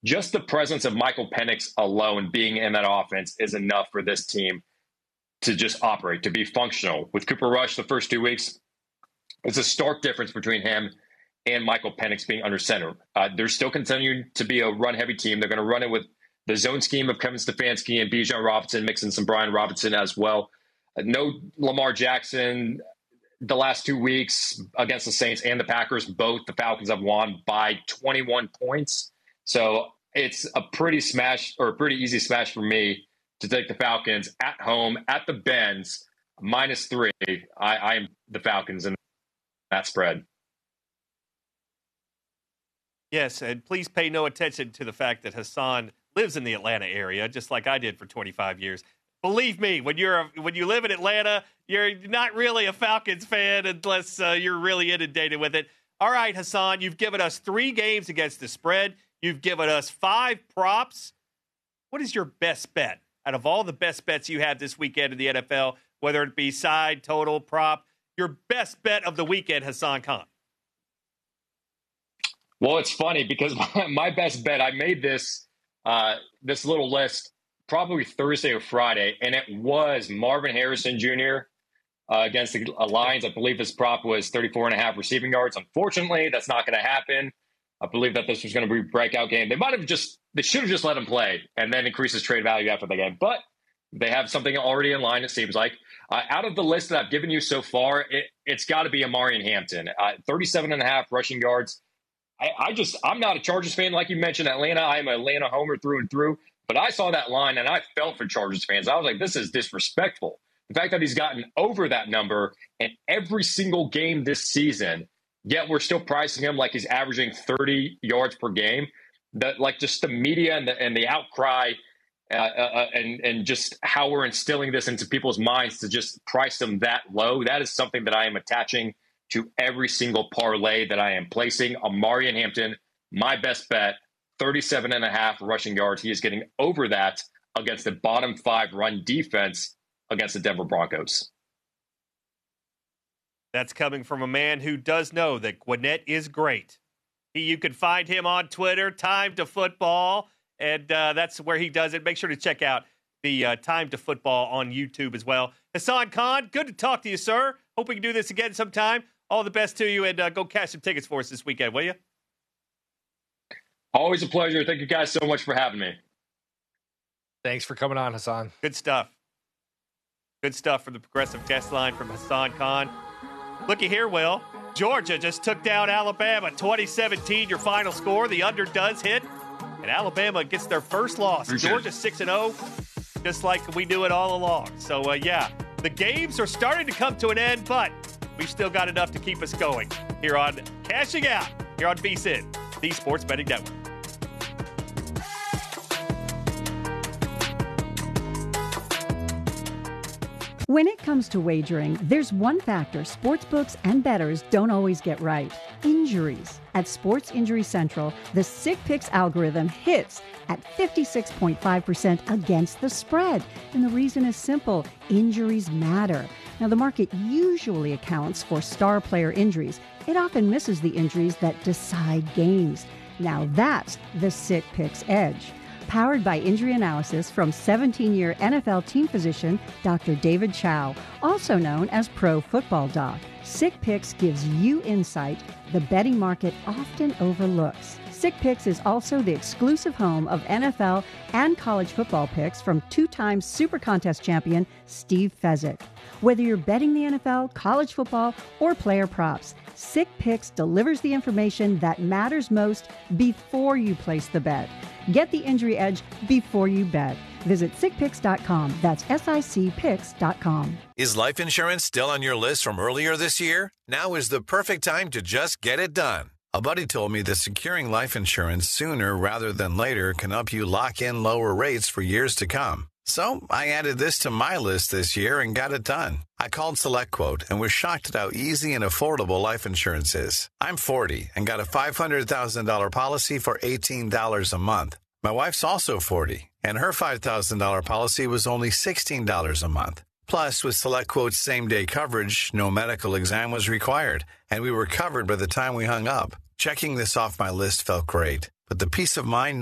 just the presence of Michael Penix alone being in that offense is enough for this team to just operate, to be functional. With Cooper Rush the first 2 weeks, it's a stark difference between him and Michael Penix being under center. They're still continuing to be a run-heavy team. They're going to run it with the zone scheme of Kevin Stefanski and Bijan Robinson, mixing some Brian Robinson as well. No Lamar Jackson the last 2 weeks against the Saints and the Packers. Both the Falcons have won by 21 points. So it's a pretty easy smash for me to take the Falcons at home at the Benz -3. I am the Falcons in that spread. Yes, and please pay no attention to the fact that Hassan lives in the Atlanta area, just like I did for 25 years. Believe me, when you live in Atlanta, you're not really a Falcons fan unless you're really inundated with it. All right, Hassan, you've given us 3 games against the spread. You've given us 5 props. What is your best bet out of all the best bets you have this weekend in the NFL, whether it be side, total, prop? Your best bet of the weekend, Hassan Khan. Well, it's funny because my best bet, I made this little list probably Thursday or Friday, and it was Marvin Harrison Jr. Against the Lions. I believe his prop was 34.5 receiving yards. Unfortunately, that's not going to happen. I believe that this was going to be a breakout game. They should have just let him play and then increase his trade value after the game. But they have something already in line, it seems like. Out of the list that I've given you so far, it's got to be Amari Hampton. 37.5 rushing yards. I'm not a Chargers fan like you mentioned, Atlanta. I'm an Atlanta homer through and through. But I saw that line, and I felt for Chargers fans. I was like, this is disrespectful. The fact that he's gotten over that number in every single game this season, yet we're still pricing him like he's averaging 30 yards per game. That, like, just the media and the outcry and just how we're instilling this into people's minds to just price them that low, that is something that I am attaching to every single parlay that I am placing. Amari Hampton, my best bet, 37.5 rushing yards. He is getting over that against the bottom 5 run defense against the Denver Broncos. That's coming from a man who does know that Gwinnett is great. You can find him on Twitter, Time to Football, and that's where he does it. Make sure to check out the Time to Football on YouTube as well. Hassan Khan, good to talk to you, sir. Hope we can do this again sometime. All the best to you, and go cash some tickets for us this weekend, will you? Always a pleasure. Thank you guys so much for having me. Thanks for coming on, Hassan. Good stuff. Good stuff from the Progressive Guest Line from Hassan Khan. Looky here, Will. Georgia just took down Alabama. 2017, your final score. The under does hit, and Alabama gets their first loss. Georgia 6-0, just like we knew it all along. So, yeah, the games are starting to come to an end, but we've still got enough to keep us going here on Cashing Out, here on VSiN, the Sports Betting Network. When it comes to wagering, there's one factor sportsbooks and bettors don't always get right: injuries. At Sports Injury Central, the Sick Picks algorithm hits at 56.5% against the spread. And the reason is simple: injuries matter. Now, the market usually accounts for star player injuries. It often misses the injuries that decide games. Now that's the Sick Picks edge. Powered by injury analysis from 17-year NFL team physician Dr. David Chow, also known as Pro Football Doc. Sick Picks gives you insight the betting market often overlooks. Sick Picks is also the exclusive home of NFL and college football picks from 2-time Super Contest champion Steve Fezzik. Whether you're betting the NFL, college football, or player props, Sick Picks delivers the information that matters most before you place the bet. Get the injury edge before you bet. Visit sickpicks.com. That's SICPicks.com. Is life insurance still on your list from earlier this year? Now is the perfect time to just get it done. A buddy told me that securing life insurance sooner rather than later can help you lock in lower rates for years to come. So I added this to my list this year and got it done. I called SelectQuote and was shocked at how easy and affordable life insurance is. I'm 40 and got a $500,000 policy for $18 a month. My wife's also 40, and her $5,000 policy was only $16 a month. Plus, with SelectQuote's same-day coverage, no medical exam was required, and we were covered by the time we hung up. Checking this off my list felt great, but the peace of mind